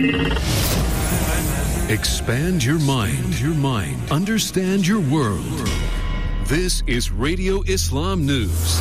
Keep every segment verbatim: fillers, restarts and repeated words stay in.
Expand your mind, your mind. Understand your world. This is Radio Islam News.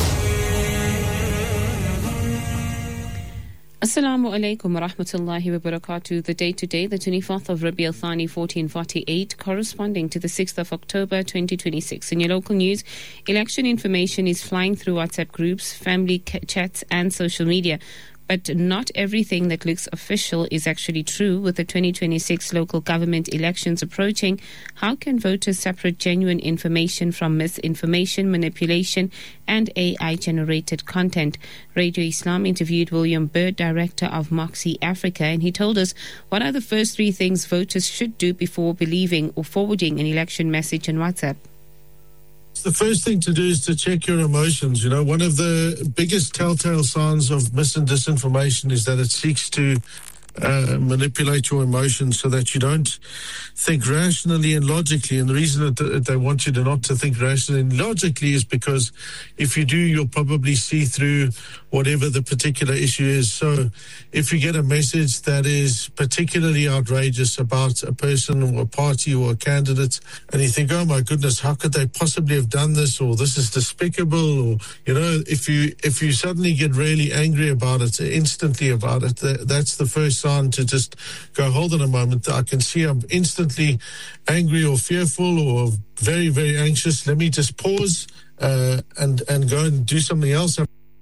Assalamu alaikum wa rahmatullahi wa barakatuh. The date today, the twenty-fourth of Rabi al-Thani fourteen forty-eight, corresponding to the sixth of October twenty twenty-six. In your local news, election information is flying through WhatsApp groups, family chats and social media. But not everything that looks official is actually true. With the twenty twenty-six local government elections approaching, how can voters separate genuine information from misinformation, manipulation, and A I-generated content? Radio Islam interviewed William Bird, director of Moxie Africa, and he told us what are the first three things voters should do before believing or forwarding an election message on WhatsApp. The first thing to do is to check your emotions. You know, one of the biggest telltale signs of mis and disinformation is that it seeks to uh, manipulate your emotions so that you don't think rationally and logically. And the reason that they want you to not to think rationally and logically is because if you do, you'll probably see through whatever the particular issue is. So if you get a message that is particularly outrageous about a person or a party or a candidate, and you think, oh my goodness, how could they possibly have done this, or this is despicable, or, you know, if you if you suddenly get really angry about it, instantly about it, that, that's the first sign to just go, hold on a moment, I can see I'm instantly angry or fearful or very, very anxious. Let me just pause uh, and, and go and do something else.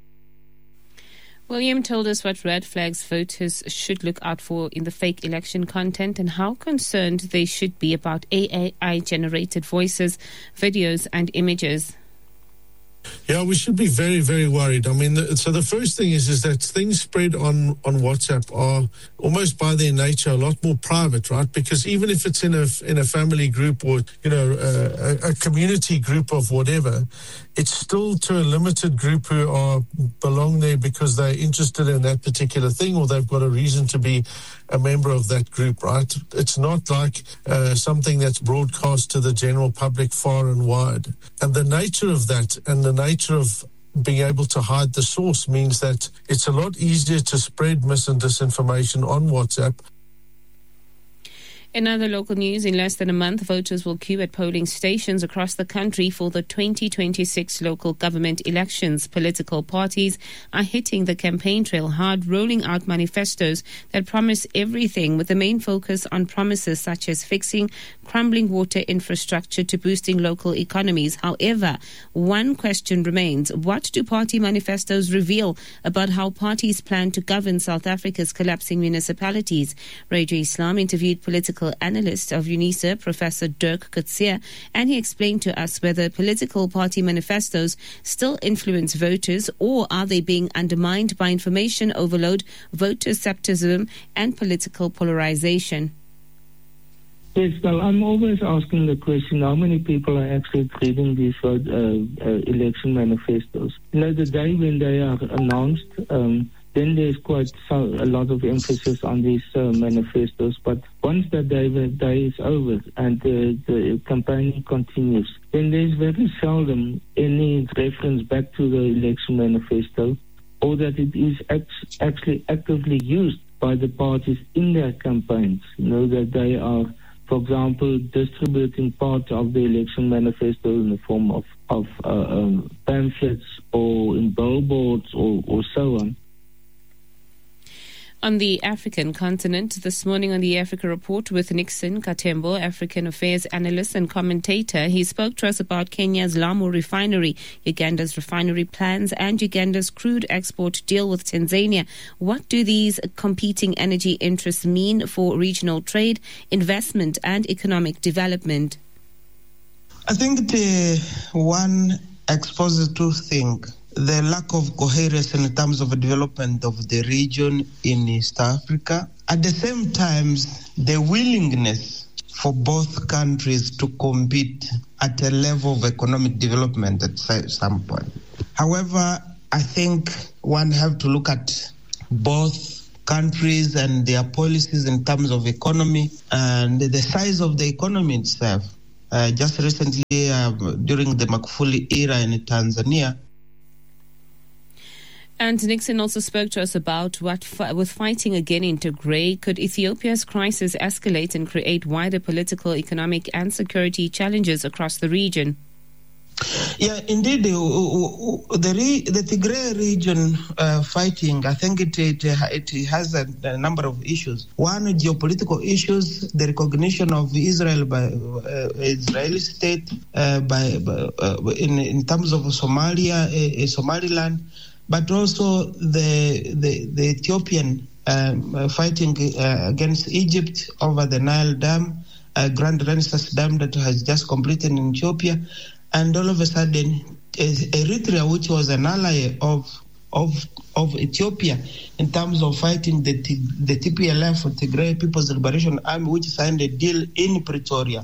William told us what red flags voters should look out for in the fake election content and how concerned they should be about A I-generated voices, videos and images. Yeah, we should be very, very worried. I mean, the, so the first thing is is that things spread on, on WhatsApp are almost by their nature a lot more private, right? Because even if it's in a in a family group or, you know, a, a community group of whatever, it's still to a limited group who are belong there because they're interested in that particular thing or they've got a reason to be a member of that group, right? It's not like uh, something that's broadcast to the general public far and wide. And the nature of that and the nature of being able to hide the source means that it's a lot easier to spread mis and disinformation on WhatsApp. In other local news, in less than a month, voters will queue at polling stations across the country for the twenty twenty-six local government elections. Political parties are hitting the campaign trail hard, rolling out manifestos that promise everything, with the main focus on promises such as fixing crumbling water infrastructure to boosting local economies. However, one question remains. What do party manifestos reveal about how parties plan to govern South Africa's collapsing municipalities? Radio Islam interviewed political analyst of UNISA, Professor Dirk Coetzee, and he explained to us whether political party manifestos still influence voters or are they being undermined by information overload, voter scepticism, and political polarization. Yes, well, I'm always asking the question, how many people are actually reading these uh, uh, election manifestos? You know, the day when they are announced, um, then there's quite so, a lot of emphasis on these uh, manifestos. But once that day, the day is over and uh, the campaign continues, then there's very seldom any reference back to the election manifesto or that it is act- actually actively used by the parties in their campaigns. You know, that they are, for example, distributing part of the election manifesto in the form of, of uh, um, pamphlets or in billboards or, or so on. On the African continent, this morning on the Africa Report with Nixon Katembo, African Affairs analyst and commentator, he spoke to us about Kenya's Lamu refinery, Uganda's refinery plans, and Uganda's crude export deal with Tanzania. What do these competing energy interests mean for regional trade, investment, and economic development? I think the one exposes two things. The lack of coherence in terms of the development of the region in East Africa. At the same time, the willingness for both countries to compete at a level of economic development at some point. However, I think one have to look at both countries and their policies in terms of economy and the size of the economy itself. Uh, just recently, uh, during the Magufuli era in Tanzania, And Nixon also spoke to us about what, fi- with fighting again in Tigray, could Ethiopia's crisis escalate and create wider political, economic and security challenges across the region? Yeah, indeed, the the, re, the Tigray region uh, fighting, I think it it, it has a, a number of issues. One, geopolitical issues, the recognition of Israel by uh, Israeli state uh, by, by uh, in in terms of Somalia, uh, Somaliland, but also the the, the Ethiopian um, fighting uh, against Egypt over the Nile Dam, uh, Grand Renaissance Dam that has just completed in Ethiopia. And all of a sudden, Eritrea, which was an ally of of of Ethiopia in terms of fighting the the T P L F, Tigray People's Liberation Army, which signed a deal in Pretoria.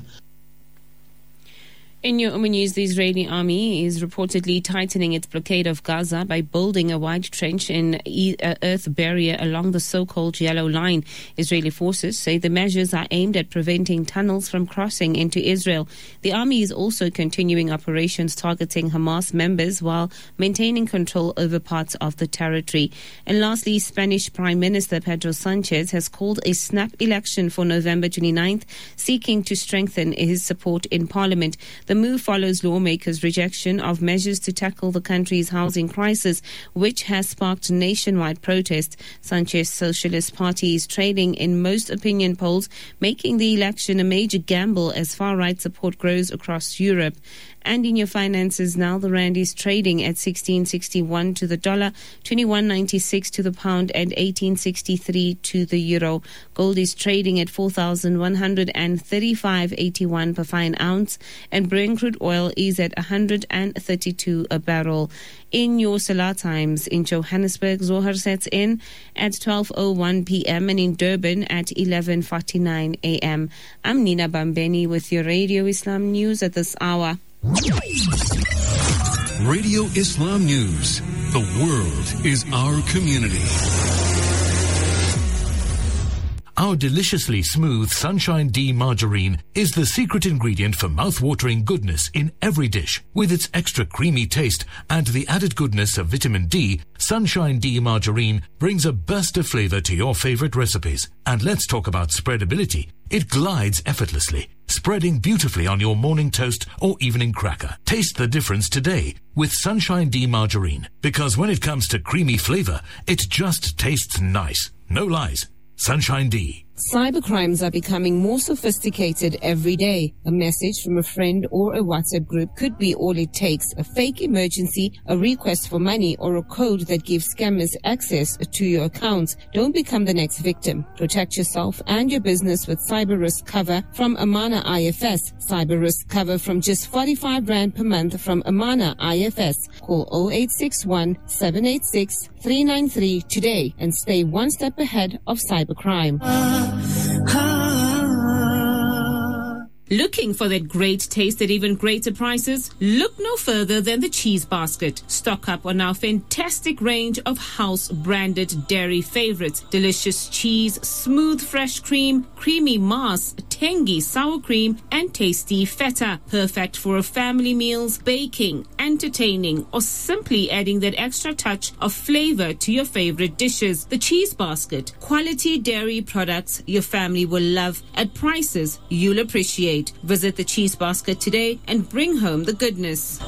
In your Oman news, the Israeli army is reportedly tightening its blockade of Gaza by building a wide trench in earth barrier along the so-called Yellow Line. Israeli forces say the measures are aimed at preventing tunnels from crossing into Israel. The army is also continuing operations targeting Hamas members while maintaining control over parts of the territory. And lastly, Spanish Prime Minister Pedro Sanchez has called a snap election for November twenty-ninth, seeking to strengthen his support in parliament. The move follows lawmakers' rejection of measures to tackle the country's housing crisis, which has sparked nationwide protest. Sanchez's Socialist Party is trailing in most opinion polls, making the election a major gamble as far-right support grows across Europe. And in your finances now, the rand is trading at sixteen sixty-one to the dollar, twenty-one ninety-six to the pound, and eighteen sixty-three to the euro. Gold is trading at four thousand one hundred thirty-five eighty-one per fine ounce, and Brent crude oil is at one hundred thirty-two a barrel. In your Salah times, in Johannesburg, Zohar sets in at twelve oh one p.m. and in Durban at eleven forty-nine a.m. I'm Nina Bambeni with your Radio Islam News at this hour. Radio Islam News. The world is our community. Our deliciously smooth Sunshine D margarine is the secret ingredient for mouth-watering goodness in every dish. With its extra creamy taste and the added goodness of vitamin D, Sunshine D margarine brings a burst of flavor to your favorite recipes. And let's talk about spreadability. It glides effortlessly, spreading beautifully on your morning toast or evening cracker. Taste the difference today with Sunshine D margarine, because when it comes to creamy flavor, it just tastes nice. No lies. Sunshine D. Cybercrimes are becoming more sophisticated every day. A message from a friend or a WhatsApp group could be all it takes. A fake emergency, a request for money, or a code that gives scammers access to your accounts. Don't become the next victim. Protect yourself and your business with cyber risk cover from Amana I F S. Cyber risk cover from just forty-five rand per month from Amana I F S. Call oh eight six one, seven eight six, three nine three today and stay one step ahead of cybercrime. Looking for that great taste at even greater prices? Look no further than the Cheese Basket. Stock up on our fantastic range of house-branded dairy favorites. Delicious cheese, smooth fresh cream, creamy mas, tangy sour cream, and tasty feta. Perfect for family meals, baking, entertaining, or simply adding that extra touch of flavor to your favorite dishes. The Cheese Basket. Quality dairy products your family will love at prices you'll appreciate. Visit the Cheese Basket today and bring home the goodness.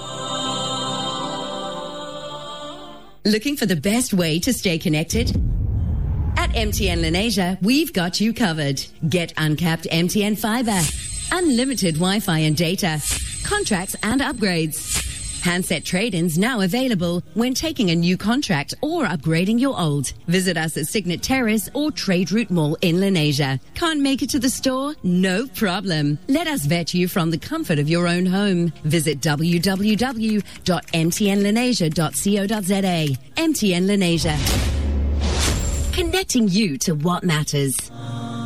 Looking for the best way to stay connected? At M T N Lenasia, we've got you covered. Get uncapped M T N fiber, unlimited Wi-Fi and data, contracts and upgrades. Handset trade-ins now available when taking a new contract or upgrading your old. Visit us at Signet Terrace or Trade Route Mall in Lenasia. Can't make it to the store? No problem. Let us vet you from the comfort of your own home. Visit w w w dot m t n lenasia dot co dot z a. M T N Lenasia. Connecting you to what matters.